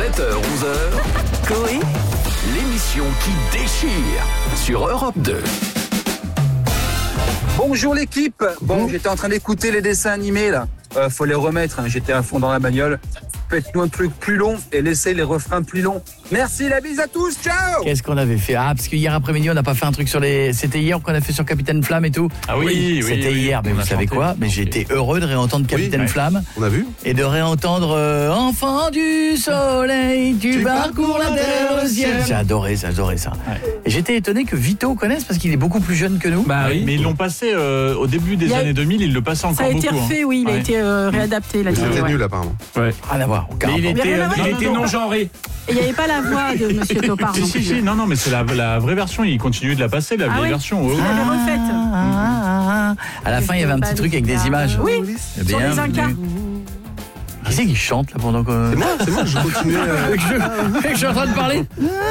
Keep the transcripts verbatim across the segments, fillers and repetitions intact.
sept heures onze heures, Coé, l'émission qui déchire sur Europe deux. Bonjour l'équipe. Bon, j'étais en train d'écouter les dessins animés là. Euh, faut les remettre, hein. J'étais à fond dans la bagnole. Faites-nous un truc plus long et laissez les refrains plus longs. Merci, la bise à tous, ciao. Qu'est-ce qu'on avait fait? Ah, parce que hier après-midi, on n'a pas fait un truc sur les... C'était hier qu'on a fait sur Capitaine Flamme et tout. Ah oui, oui, C'était oui, hier, oui, mais vous savez quoi? Mais j'ai été heureux de réentendre Capitaine Oui, Flamme. On a vu? Et de réentendre euh, Enfant du soleil, tu, tu parcours la terre, le ciel. J'ai adoré ça, j'ai adoré ça. Ouais. Et j'étais étonné que Vito connaisse parce qu'il est beaucoup plus jeune que nous. Bah oui, mais ils l'ont passé euh, au début des a... années deux mille, ils le passaient encore beaucoup. Ça a été refait, hein. Oui, il ouais. a été euh, réadapté. Là, c'était ouais. nul apparemment. Ouais. Rien à voir. Mais il était, euh, il était non genré. Et il n'y avait pas la voix de Monsieur Topard. Si, si, si, non, non, mais c'est la, la vraie version. Il continue de la passer, la ah vieille oui version. Oh. Il l'avait refaite. Ah, ah, ah. À la fin, il y avait un petit truc avec des images. Oui, sur les Incas. Qui c'est qui chante là pendant que... C'est moi, c'est moi, je continue. Euh... je, je suis en train de parler.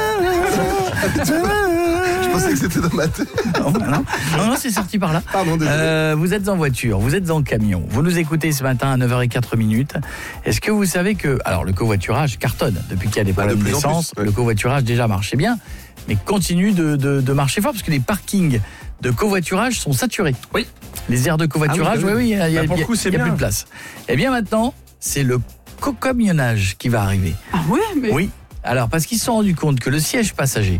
Je pensais que c'était dans ma tête. Non, non, non, non c'est sorti par là. Pardon, désolé. Euh, vous êtes en voiture, vous êtes en camion, vous nous écoutez ce matin à neuf heures zéro quatre minutes. Est-ce que vous savez que... Alors, le covoiturage cartonne depuis qu'il y a des problèmes ah, de d'essence. Ouais. Le covoiturage déjà marchait bien, mais continue de, de, de marcher fort parce que les parkings de covoiturage sont saturés. Oui. Les aires de covoiturage, ah oui, oui, il n'y a, bah, a, a, a plus de place. Et bien maintenant, c'est le cocamionnage qui va arriver. Ah ouais, mais... Oui, alors parce qu'ils se sont rendus compte que le siège passager,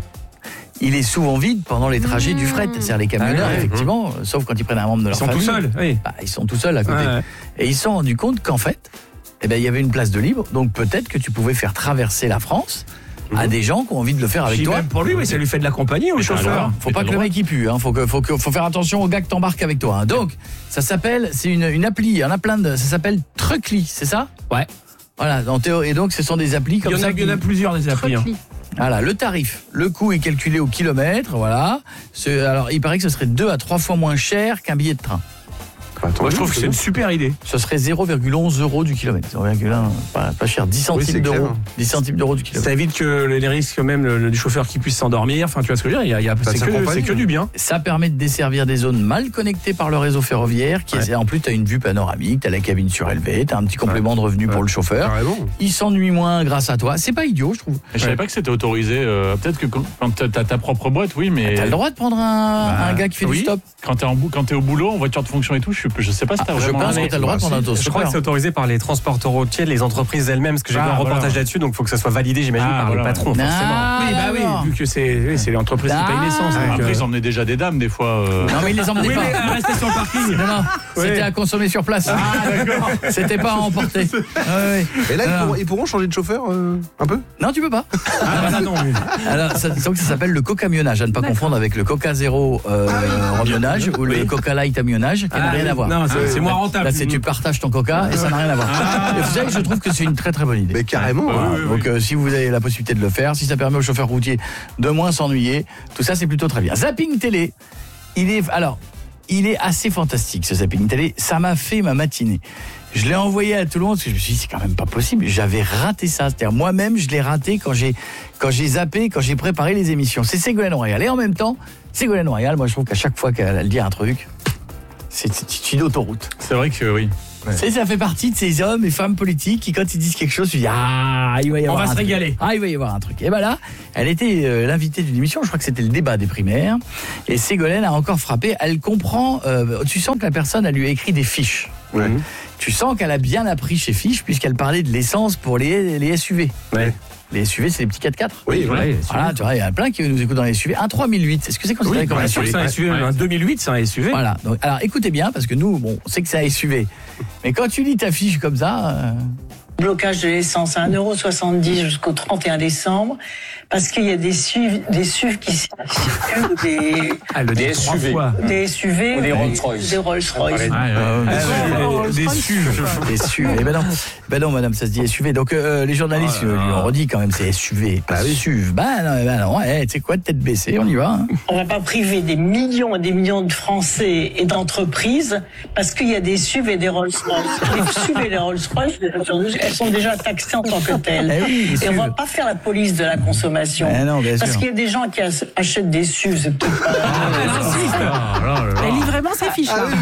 il est souvent vide pendant les trajets mmh. du fret. C'est-à-dire les camionneurs, ah ouais, effectivement, mmh. sauf quand ils prennent un membre de leur famille. Ils sont tout seuls, oui. Bah, ils sont tout seuls à côté. Ah ouais. Et ils se sont rendus compte qu'en fait, eh ben, il y avait une place de libre, donc peut-être que tu pouvais faire traverser la France à des gens qui ont envie de le faire avec Puis toi. Même pour lui, oui, ça lui fait de la compagnie au chauffeur. Alors, faut pas que le mec y pue, hein. faut, que, faut, que, faut faire attention aux gars que t'embarques avec toi. Hein. Donc, ça s'appelle, c'est une, une appli, il y en a plein de, ça s'appelle Truckly, c'est ça? Ouais. Voilà, en théorie, et donc ce sont des applis comme il y en a, ça. Il y en a plusieurs des applis. Hein. Voilà, le tarif, le coût est calculé au kilomètre, voilà. C'est, alors, il paraît que ce serait deux à trois fois moins cher qu'un billet de train. Attends, Moi, je trouve que c'est une super idée. Ce serait zéro virgule onze euros du kilomètre. zéro virgule un, pas, pas cher, dix centimes oui, d'euros. Clair. dix centimes d'euros du kilomètre. Ça évite que les risques même le, le, du chauffeur qui puisse s'endormir. Enfin, tu vois ce que je veux dire, il y a, il y a, bah, c'est, que, c'est que du bien. Ça permet de desservir des zones mal connectées par le réseau ferroviaire. Qui ouais. est, en plus, tu as une vue panoramique, tu as la cabine surélevée, tu as un petit complément ouais. de revenu ouais. pour le chauffeur. Carrément. Il s'ennuie moins grâce à toi. C'est pas idiot, je trouve. Je savais ouais. pas que c'était autorisé. Euh, peut-être que quand, quand tu as ta propre boîte, oui, mais. Tu as le droit de prendre un, bah, un gars qui fait oui. du stop. Quand tu es, es au boulot, en voiture de fonction et tout, je, je sais pas si tu as ah, vraiment. Je pense que tu as le droit de prendre un Je crois que c'est autorisé par les transporteurs routiers, les entreprises elles-mêmes, parce que j'ai vu ah, un reportage voilà. là-dessus, donc il faut que ça soit validé, j'imagine, ah, par voilà. le patron, non, forcément. Oui, bah oui, vu que c'est, oui, c'est l'entreprise qui paye l'essence. Ah, après, euh... ils emmenaient déjà des dames, des fois. Euh... Non, mais ils les emmenaient oui, pas. Mais restez sur le parking. Non, non, oui. C'était à consommer sur place. Ah, d'accord. C'était pas à emporter. Ah, oui. Et là, ils pourront, ils pourront changer de chauffeur euh, un peu? Non, tu peux pas. Ah, bah, non, oui. Alors, ça, donc, ça s'appelle le cocamionnage, à ne pas d'accord. confondre avec le Coca Zéro euh, ramionnage ou le Coca Light amionnage, qui ah, n'a rien à voir. Non, c'est, c'est moins rentable. Là, c'est tu partages ton Coca et ça n'a rien à voir. Ah. Et vous savez, je trouve que c'est une très très bonne idée. Mais carrément. Voilà. Oui, oui, donc, euh, si vous avez la possibilité de le faire, si ça permet aux chauffeurs routiers de moins s'ennuyer, tout ça, c'est plutôt très bien. Zapping télé, il est, alors, il est assez fantastique ce zapping télé. Ça m'a fait ma matinée. Je l'ai envoyé à tout le monde parce que je me suis dit c'est quand même pas possible. J'avais raté ça. C'est-à-dire moi-même, je l'ai raté quand j'ai quand j'ai zappé, quand j'ai préparé les émissions. C'est Ségolène Royal et en même temps, Ségolène Royal, moi je trouve qu'à chaque fois qu'elle dit un truc, c'est, c'est une autoroute. C'est vrai que oui. Ouais. C'est, ça fait partie de ces hommes et femmes politiques qui, quand ils disent quelque chose, tu dis ah, il va y avoir. On va un se truc. régaler. Ah, il va y avoir un truc. Et ben là, elle était euh, l'invitée d'une émission. Je crois que c'était le débat des primaires. Et Ségolène a encore frappé. Elle comprend. Euh, tu sens que la personne a lui écrit des fiches. Ouais. Mmh. Tu sens qu'elle a bien appris chez Fiche puisqu'elle parlait de l'essence pour les les S U V. Ouais. Les S U V, c'est les petits quatre-quatre. Oui, ouais. Voilà, tu vois, il y en a plein qui nous écoutent dans les S U V. Un trois mille huit, est-ce que c'est considéré oui, comme un S U V? C'est un S U V. Ouais. Un deux mille huit, c'est un S U V. Voilà. Donc, alors, écoutez bien, parce que nous, bon, on sait que c'est un S U V. Mais quand tu lis ta fiche comme ça... Euh... Blocage de l'essence à un euro soixante-dix jusqu'au trente et un décembre, parce qu'il y a des S U V, des S U V qui circulent, des, ah, le des S U V, des S U V, ou des Rolls-Royce, des Rolls-Royce. Ah, euh, ah, des S U V, des S U V. Eh ben non, ben non, madame, ça se dit S U V. Donc euh, les journalistes oh lui ont redit quand même, c'est S U V, pas S U V. Ben non, ben non, ouais, tu sais quoi, tête baissée, on y va. Hein. On va pas priver des millions et des millions de Français et d'entreprises parce qu'il y a des S U V et des Rolls-Royce. Les S U V et les Rolls-Royce, elles sont déjà taxées en tant que telles. Eh oui, et on va pas faire la police de la consommation. Eh non, bien parce sûr. qu'il y a des gens qui achètent des S U V, c'est peut-être pas... Elle lit vraiment ses fiches. Ah, là. oui, oui.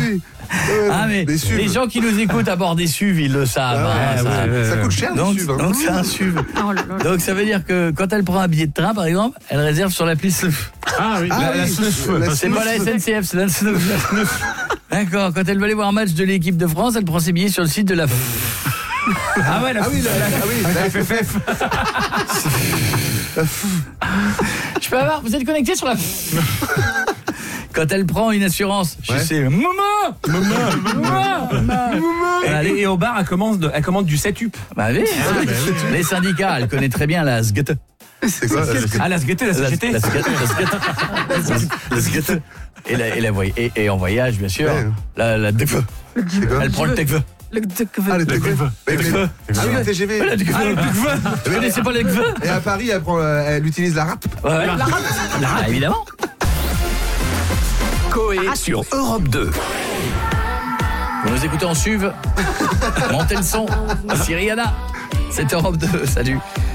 Ah, mais des S U V. les gens qui nous écoutent à bord des S U V, ils le savent. Ah, hein, ouais, ça. ouais, ouais. Ça coûte cher, donc, les S U V. Hein. Donc c'est un S U V. Oh là là. Donc ça veut dire que quand elle prend un billet de train, par exemple, elle réserve sur l'appli S N F. Ah oui, Ah la, la oui, S N F. la C'est pas la S N C F, c'est la S N F. D'accord, quand elle va aller voir un match de l'équipe de France, elle prend ses billets sur le site de la... Ah ouais, la Ah oui, la, la, ah oui, la F F F. Je peux avoir... Vous êtes connecté sur la... Quand elle prend une assurance, je Ouais. sais... Maman Maman Maman Et, Allez. et au bar, elle commande, elle commande du setup. Bah oui, les syndicats, elle connaît très bien la S G T. C'est quoi la Ah, la S G T, la La C G T. la S G T, la S G T. La S G T. Et, la, et, la voy- et, et en voyage, bien sûr, Ouais. la, la D F E. C'est quoi Elle prend le T G V. Le Ah, le T G V. Mais- mais- T G V. Ah oui, le T G V. La T G V. Vous connaissez pas le T G V? Et à Paris, elle, prend, euh, elle utilise la rap. Ouais. La rap. Ah, évidemment. Coé sur Europe deux. Vous nous écoutez en S U V. Montez le son. Voici Rihanna. C'est Europe deux. Salut.